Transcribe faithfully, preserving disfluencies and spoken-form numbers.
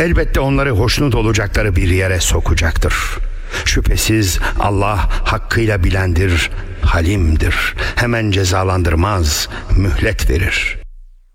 Elbette onları hoşnut olacakları bir yere sokacaktır. Şüphesiz Allah hakkıyla bilendir, halimdir. Hemen cezalandırmaz, mühlet verir.